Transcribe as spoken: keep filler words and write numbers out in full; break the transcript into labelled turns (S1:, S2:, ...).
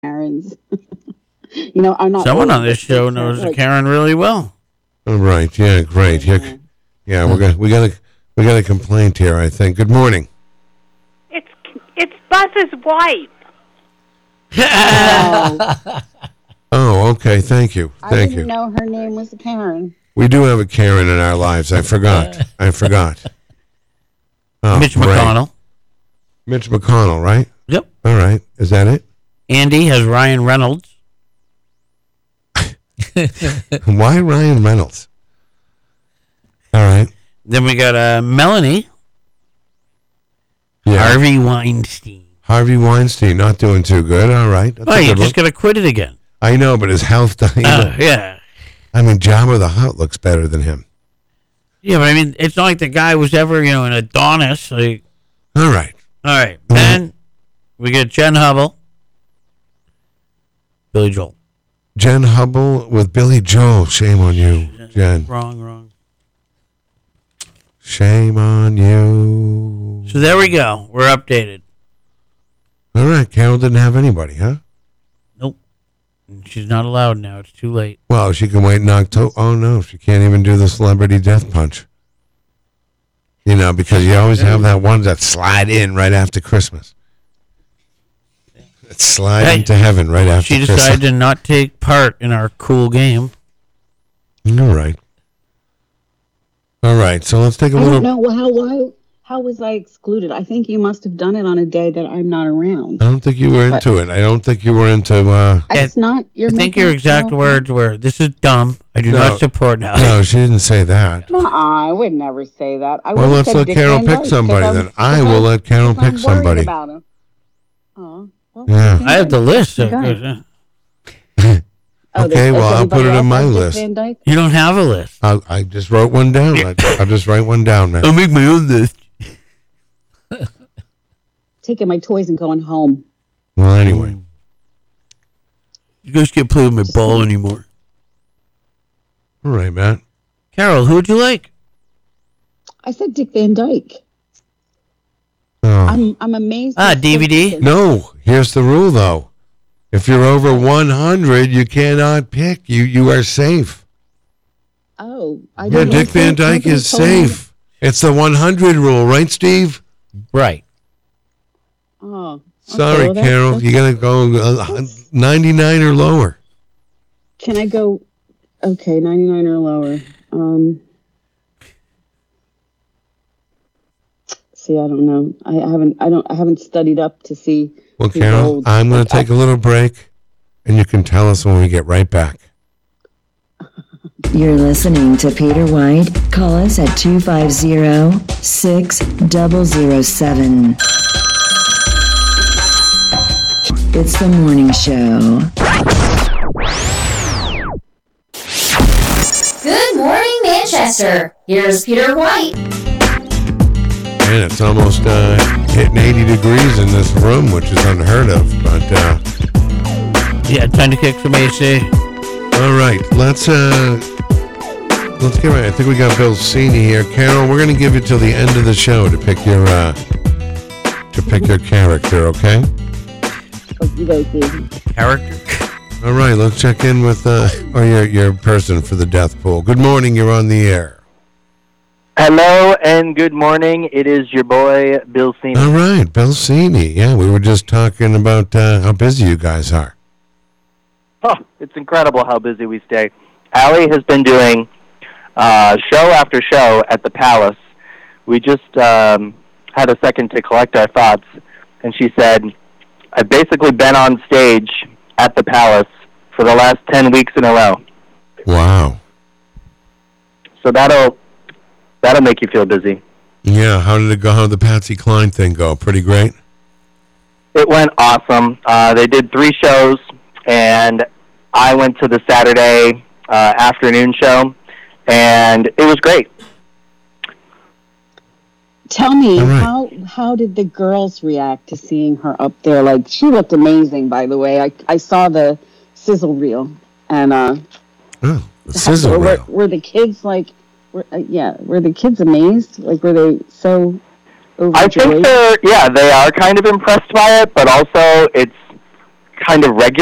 S1: Karens. You know, I'm not.
S2: Someone
S1: old,
S2: on this
S1: but
S2: show
S1: like,
S2: knows
S1: like,
S2: Karen really well.
S3: All right. Yeah. Great. Yeah. Yeah. We're gonna we got a we got a complaint here. I think. Good morning.
S4: It's it's Buzz's wife.
S1: Oh,
S3: Oh. Okay. Thank you.
S1: I
S3: Thank
S1: didn't
S3: you.
S1: know her name was Karen.
S3: We do have a Karen in our lives. I forgot. I forgot. Oh,
S2: Mitch
S3: great.
S2: McConnell.
S3: Mitch McConnell. Right.
S2: Yep.
S3: All right. Is that it?
S2: Andy has Ryan Reynolds.
S3: Why Ryan Reynolds? All right.
S2: Then we got uh, Melanie.
S3: Yeah.
S2: Harvey Weinstein.
S3: Harvey Weinstein not doing too good. All right. That's
S2: Oh,
S3: a
S2: you
S3: good
S2: just
S3: one.
S2: got acquitted again.
S3: I know, but his health. You
S2: Oh,
S3: know,
S2: yeah.
S3: I mean, Jabba the Hutt looks better than him.
S2: Yeah, but I mean, it's not like the guy was ever, you know, an Adonis. Like,
S3: All right.
S2: all right. Then we get Jen Hubble. Billy Joel.
S3: Jen Hubble with Billy Joel. Shame on you, Jen.
S2: Wrong, wrong.
S3: Shame on you.
S2: So there we go. We're updated.
S3: All right. Carol didn't have anybody, huh?
S2: Nope. She's not allowed now. It's too late.
S3: Well, she can wait in October. Oh, no. She can't even do the celebrity death punch. You know, because you always have that one that slide in right after Christmas. That slide
S2: Hey,
S3: into heaven right after
S2: She
S3: Christmas.
S2: decided to not take part in our cool game.
S3: All right. All right. So let's take a
S1: I
S3: little.
S1: don't know how why how was I excluded? I think you must have done it on a day that I'm not around.
S3: I don't think you were into it. I don't think you were into. Uh,
S1: It's not your.
S2: I think your exact words were, "This is dumb. I do
S3: No.
S2: not support now."
S3: no, she didn't say that.
S1: Uh-uh, I would never say that. I
S3: Well,
S1: would've
S3: let's
S1: said
S3: let
S1: Dick
S3: Carol
S1: Van
S3: pick
S1: Dyke,
S3: somebody
S1: 'cause
S3: then.
S1: I'm-
S3: I
S1: 'cause
S3: will
S1: I'm-
S3: let Carol
S1: 'cause I'm
S3: pick
S1: worried
S3: somebody.
S1: about him. Oh, well,
S3: Yeah.
S1: Dick
S2: I have the
S1: Van
S2: list. So
S1: Dyke.
S2: good, yeah.
S1: Oh,
S3: Okay,
S1: there's-
S3: well,
S1: does
S3: I'll put
S1: anybody
S3: it in
S1: else
S3: my
S1: have Dick
S3: list.
S1: Van Dyke?
S2: You don't have a list.
S3: I, I just wrote one down. I, I'll just write one down, man.
S2: I'll make my own list.
S1: Taking my toys and going home.
S3: Well, anyway.
S2: You guys can't play with my ball anymore.
S3: All right, Matt.
S2: Carol, who would you like?
S1: I said Dick Van Dyke.
S3: Oh.
S1: I'm I'm amazed.
S2: Ah,
S1: he's
S2: D V D?
S1: still-
S3: No, here's the rule, though. If you're over one hundred, you cannot pick. You you are safe.
S1: Oh, I
S3: Yeah,
S1: didn't know
S3: Dick Van
S1: Clint-
S3: Dyke
S1: Clint
S3: is
S1: told me-
S3: safe. It's the one hundred rule, right, Steve?
S2: Right.
S1: Oh, okay,
S3: Sorry,
S1: well, that's-
S3: Carol.
S1: that's-
S3: You got to go uh, ninety-nine or lower.
S1: Can I go? Okay, ninety-nine or lower. Um, see, I don't know. I haven't. I don't. I haven't studied up to see.
S3: Well,
S1: who's
S3: Carol,
S1: old.
S3: I'm going
S1: Like,
S3: to take a little break, and you can tell us when we get right back.
S5: You're listening to Peter White. Call us at two five zero, six zero zero seven. It's the morning show.
S6: Good morning, Manchester. Here's Peter White.
S3: Man, it's almost uh, hitting eighty degrees in this room, which is unheard of. But uh,
S2: Yeah, time to kick some A C.
S3: all right, let's uh, let's get right. I think we got Bill Cini here. Carol, we're going to give you till the end of the show to pick your uh, to pick your character. Okay.
S1: okey-dokey.
S2: Character.
S3: All right, let's check in with uh, or your your person for the death pool. Good morning. You're on the air.
S7: Hello and good morning. It is your boy, Bill Cini.
S3: All right, Bill Cini. Yeah, we were just talking about uh, how busy you guys are.
S7: Oh, it's incredible how busy we stay. Allie has been doing uh, show after show at the Palace. We just um, had a second to collect our thoughts, and she said, I've basically been on stage at the Palace for the last ten weeks in a row.
S3: Wow.
S7: So that'll that'll make you feel busy.
S3: Yeah, how did it go? How did the Patsy Cline thing go? Pretty great?
S7: It went awesome. Uh, they did three shows, and I went to the Saturday uh, afternoon show, and it was great.
S1: Tell me,
S3: All right.
S1: how how did the girls react to seeing her up there? Like, she looked amazing, by the way. I I saw the sizzle reel, and uh,
S3: Oh, the sizzle
S1: were,
S3: reel.
S1: were the kids like, were, uh, yeah, were the kids amazed? Like, were they so
S7: I think
S1: overjoyed?
S7: they're, yeah, they are kind of impressed by it, but also it's kind of regular.